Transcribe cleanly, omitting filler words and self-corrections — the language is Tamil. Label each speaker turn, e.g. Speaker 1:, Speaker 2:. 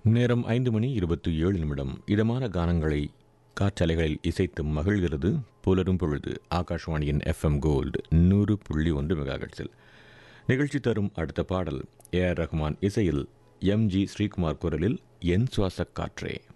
Speaker 1: நேரம் 5:27. இதமான கானங்களை காற்றலைகளில் இசைத்து மகிழ்கிறது புலரும் பொழுது. ஆகாஷ்வாணியின் FM கோல்டு 100.1 மெகாஹெர்ட்ஸில் நிகழ்ச்சி தரும் அடுத்த பாடல் AR ரஹ்மான் இசையில் MG ஸ்ரீகுமார் குரலில் என் சுவாச காற்றே.